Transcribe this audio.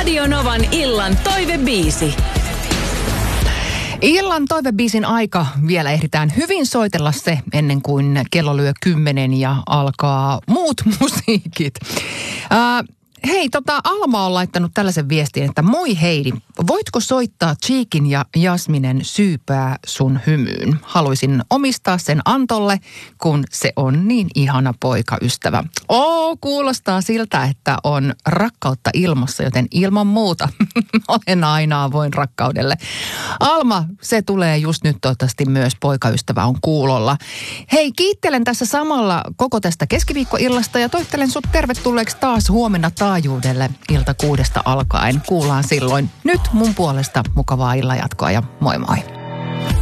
Radio Novan illan toivebiisi. Illan toivebiisin aika. Vielä ehditään hyvin soitella se ennen kuin kello lyö 10 ja alkaa muut musiikit. Hei, Alma on laittanut tällaisen viestin, että moi Heidi, voitko soittaa Cheekin ja Jasminen Syypää sun hymyyn? Haluaisin omistaa sen Antolle, kun se on niin ihana poikaystävä. Kuulostaa siltä, että on rakkautta ilmassa, joten ilman muuta olen aina avoin rakkaudelle. Alma, se tulee just nyt, toivottavasti myös poikaystävä on kuulolla. Hei, kiittelen tässä samalla koko tästä keskiviikkoillasta ja toivottelen sut tervetulleeksi taas huomenna taajuudelle ilta 6 alkaen. Kuullaan silloin. Nyt mun puolesta mukavaa illanjatkoa ja moi moi.